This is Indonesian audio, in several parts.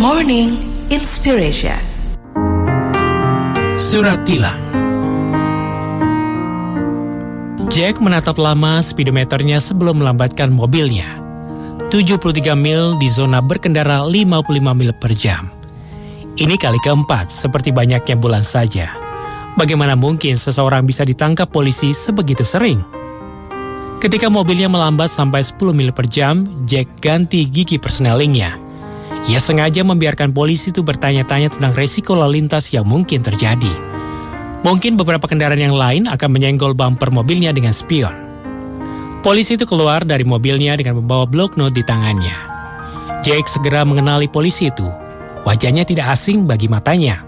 Morning Inspiration. Surat tilang. Jack menatap lama speedometernya sebelum melambatkan mobilnya. 73 mil di zona berkendara 55 mil per jam. Ini kali keempat, seperti banyaknya bulan saja. Bagaimana mungkin seseorang bisa ditangkap polisi sebegitu sering? Ketika mobilnya melambat sampai 10 mil per jam, Jack ganti gigi persnelingnya. Ia sengaja membiarkan polisi itu bertanya-tanya tentang resiko lalu lintas yang mungkin terjadi. Mungkin beberapa kendaraan yang lain akan menyenggol bumper mobilnya dengan spion. Polisi itu keluar dari mobilnya dengan membawa blok note di tangannya. Jack segera mengenali polisi itu. Wajahnya tidak asing bagi matanya.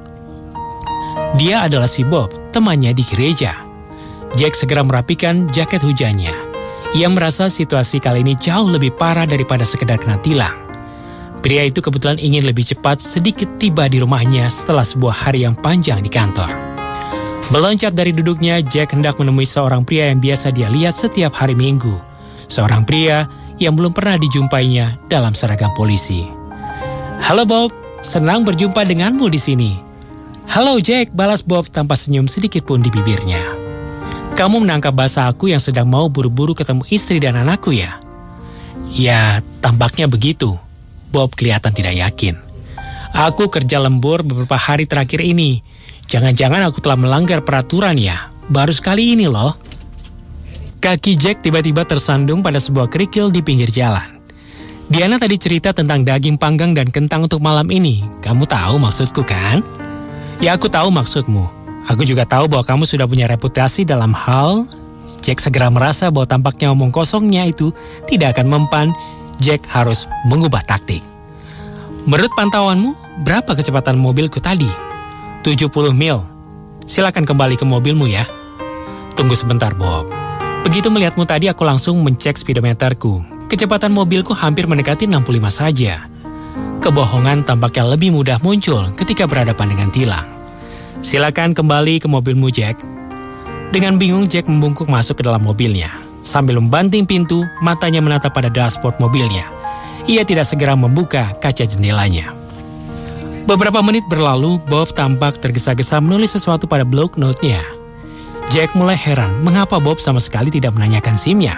Dia adalah si Bob, temannya di gereja. Jack segera merapikan jaket hujannya. Ia merasa situasi kali ini jauh lebih parah daripada sekedar kena tilang. Pria itu kebetulan ingin lebih cepat sedikit tiba di rumahnya setelah sebuah hari yang panjang di kantor. Meloncat dari duduknya, Jack hendak menemui seorang pria yang biasa dia lihat setiap hari Minggu. Seorang pria yang belum pernah dijumpainya dalam seragam polisi. "Halo Bob, senang berjumpa denganmu di sini." "Halo Jack," balas Bob tanpa senyum sedikit pun di bibirnya. "Kamu menangkap bahasa aku yang sedang mau buru-buru ketemu istri dan anakku ya?" "Ya, tampaknya begitu." Bob kelihatan tidak yakin. "Aku kerja lembur beberapa hari terakhir ini. Jangan-jangan aku telah melanggar peraturan ya? Baru sekali ini loh." Kaki Jack tiba-tiba tersandung pada sebuah kerikil di pinggir jalan. "Diana tadi cerita tentang daging panggang dan kentang untuk malam ini. Kamu tahu maksudku kan?" "Ya, aku tahu maksudmu. Aku juga tahu bahwa kamu sudah punya reputasi dalam hal..." Jack segera merasa bahwa tampaknya omong kosongnya itu tidak akan mempan. Jack harus mengubah taktik. "Menurut pantauanmu, berapa kecepatan mobilku tadi?" 70 mil. "Silakan kembali ke mobilmu ya." "Tunggu sebentar Bob. Begitu melihatmu tadi aku langsung mencek speedometerku. Kecepatan mobilku hampir mendekati 65 saja." Kebohongan tampaknya lebih mudah muncul ketika berhadapan dengan tilang. "Silakan kembali ke mobilmu Jack." Dengan bingung Jack membungkuk masuk ke dalam mobilnya. Sambil membanting pintu, matanya menatap pada dashboard mobilnya. Ia tidak segera membuka kaca jendelanya. Beberapa menit berlalu, Bob tampak tergesa-gesa menulis sesuatu pada blok note-nya. Jack mulai heran mengapa Bob sama sekali tidak menanyakan SIM-nya.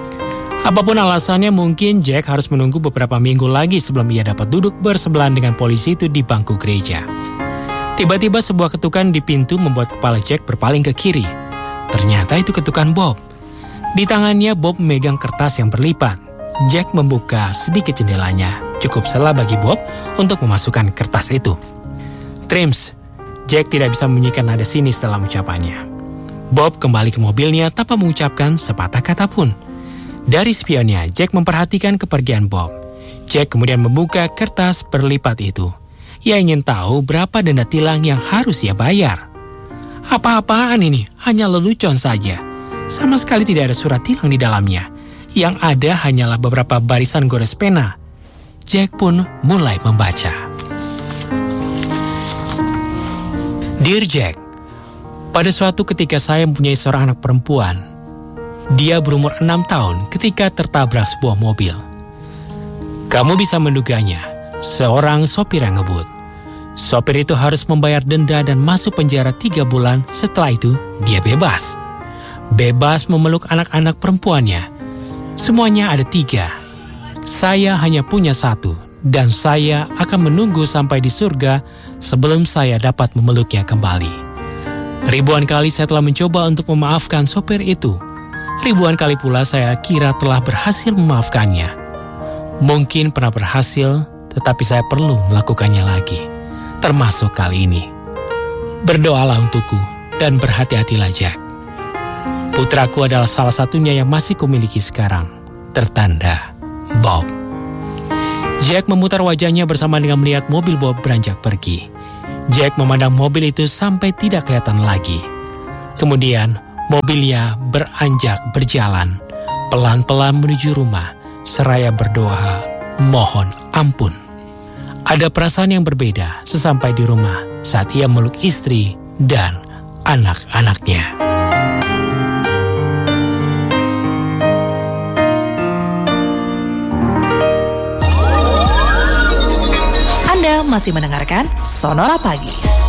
Apapun alasannya, mungkin Jack harus menunggu beberapa minggu lagi sebelum ia dapat duduk bersebelahan dengan polisi itu di bangku gereja. Tiba-tiba sebuah ketukan di pintu membuat kepala Jack berpaling ke kiri. Ternyata itu ketukan Bob. Di tangannya Bob memegang kertas yang berlipat. Jack membuka sedikit jendelanya. Cukup celah bagi Bob untuk memasukkan kertas itu. "Trims." Jack tidak bisa menyembunyikan nada sinis dalam ucapannya. Bob kembali ke mobilnya tanpa mengucapkan sepatah kata pun. Dari spionnya, Jack memperhatikan kepergian Bob. Jack kemudian membuka kertas berlipat itu. Ia ingin tahu berapa denda tilang yang harus ia bayar. Apa-apaan ini? Hanya lelucon saja. Sama sekali tidak ada surat tilang di dalamnya. Yang ada hanyalah beberapa barisan gores pena. Jack pun mulai membaca. Dear Jack, pada suatu ketika saya mempunyai seorang anak perempuan. Dia berumur 6 tahun ketika tertabrak sebuah mobil. Kamu bisa menduganya, seorang sopir yang ngebut. Sopir itu harus membayar denda dan masuk penjara 3 bulan. Setelah itu, dia bebas. Bebas memeluk anak-anak perempuannya. Semuanya ada 3. Saya hanya punya 1, dan saya akan menunggu sampai di surga sebelum saya dapat memeluknya kembali. Ribuan kali saya telah mencoba untuk memaafkan sopir itu. Ribuan kali pula saya kira telah berhasil memaafkannya. Mungkin pernah berhasil, tetapi saya perlu melakukannya lagi. Termasuk kali ini. Berdoalah untukku dan berhati-hatilah Jack. Putraku adalah salah satunya yang masih kumiliki sekarang. Tertanda Bob. Jack memutar wajahnya bersama dengan melihat mobil Bob beranjak pergi. Jack memandang mobil itu sampai tidak kelihatan lagi. Kemudian mobilnya beranjak berjalan pelan-pelan menuju rumah seraya berdoa mohon ampun. Ada perasaan yang berbeda sesampai di rumah saat ia meluk istri dan anak-anaknya. Anda Anda masih mendengarkan Sonora Pagi.